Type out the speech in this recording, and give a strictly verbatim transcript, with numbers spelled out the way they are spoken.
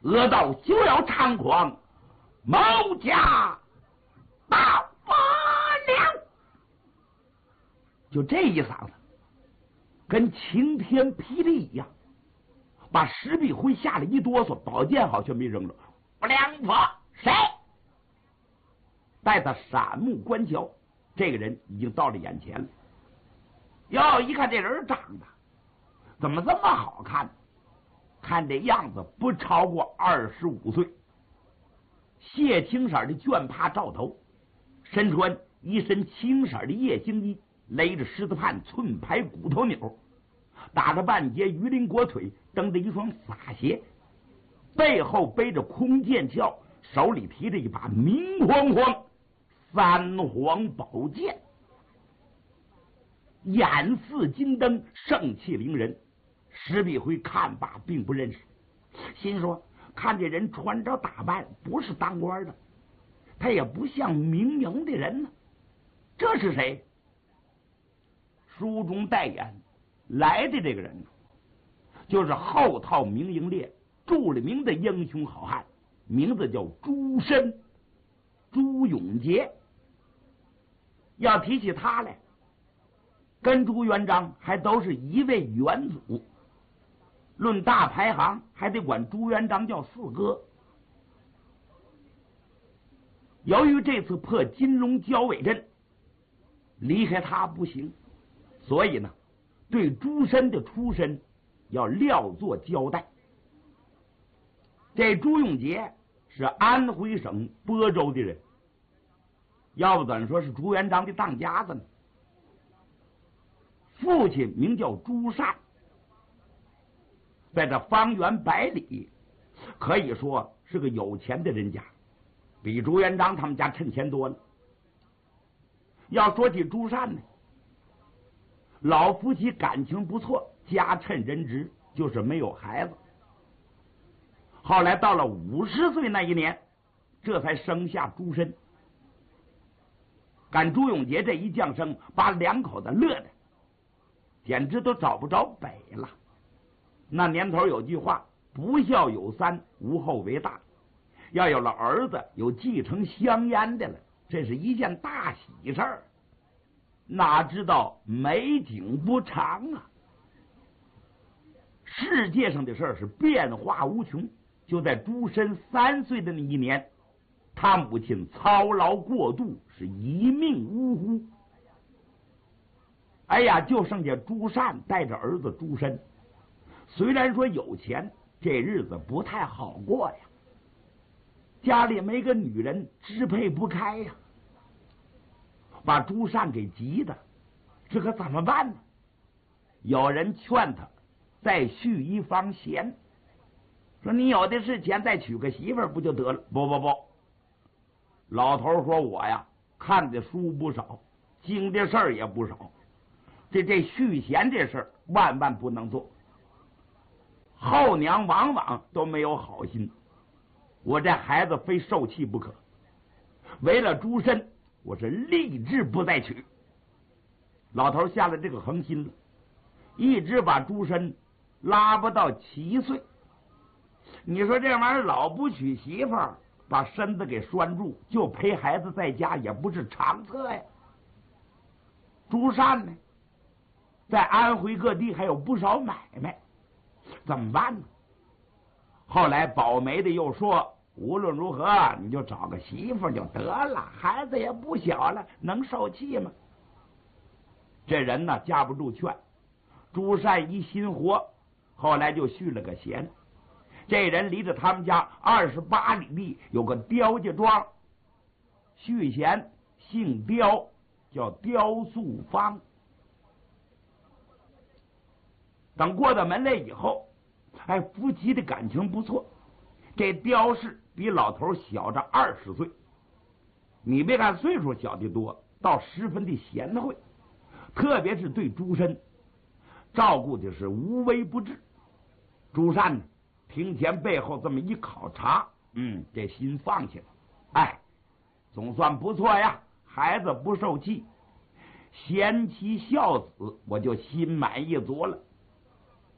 恶道休要猖狂，某家到不了。就这一嗓子，跟晴天霹雳一样，把石壁辉吓了一哆嗦，宝剑好像没扔着。不良佛谁？待他闪目观瞧，这个人已经到了眼前了。哟，一看这人长得怎么这么好看？看这样子不超过二十五岁，血青色的绢帕罩头，身穿一身青色的夜行衣，勒着狮子畔寸排骨头钮，打着半截鱼鳞果腿，蹬着一双洒鞋，背后背着空剑鞘，手里提着一把明晃晃三黄宝剑，眼似金灯，盛气凌人。石壁辉看罢并不认识，心说看这人穿着打扮不是当官的，他也不像明营的人呢，这是谁？书中代言来的这个人就是后套明营列著了名的英雄好汉，名字叫朱深，朱永杰。要提起他来，跟朱元璋还都是一位元祖，论大排行还得管朱元璋叫四哥。由于这次破金龙交尾阵离开他不行，所以呢对朱深的出身要料作交代。这朱永杰是安徽省亳州的人，要不怎说是朱元璋的当家子呢？父亲名叫朱善，在这方圆百里可以说是个有钱的人家，比朱元璋他们家趁钱多了。要说起朱善呢，老夫妻感情不错，家趁人直，就是没有孩子。后来到了五十岁那一年，这才生下朱深。赶朱永杰这一降生，把两口子乐的简直都找不着北了。那年头有句话，不孝有三，无后为大。要有了儿子，有继承香烟的了，这是一件大喜事儿。哪知道美景不长啊！世界上的事儿是变化无穷。就在朱深三岁的那一年，他母亲操劳过度，是一命呜呼。哎呀，就剩下朱善带着儿子朱深。虽然说有钱，这日子不太好过呀，家里没个女人支配不开呀，把朱善给急的，这可怎么办呢？有人劝他再续一房闲，说你有的是钱，再娶个媳妇儿不就得了？不不不，老头说我呀看的书不少，经的事儿也不少，这这续弦这事儿万万不能做。后娘往往都没有好心，我这孩子非受气不可。为了朱深，我是立志不再娶。老头下了这个恒心了，一直把朱深拉不到七岁。你说这玩意儿老不娶媳妇儿，把身子给拴住，就陪孩子在家也不是长策呀。朱善呢，在安徽各地还有不少买卖，怎么办呢？后来保媒的又说，无论如何你就找个媳妇就得了，孩子也不小了，能受气吗？这人呢架不住劝，朱善一心活，后来就续了个弦。这人离着他们家二十八里地有个刁家庄，续弦姓刁，叫刁素芳。等过到门来以后，哎，夫妻的感情不错。这刁氏比老头小着二十岁，你别看岁数小的多，倒十分的贤惠，特别是对朱深照顾的是无微不至。朱善呢，庭前背后这么一考察，嗯，这心放下了，哎，总算不错呀，孩子不受气，贤妻孝子，我就心满意足了。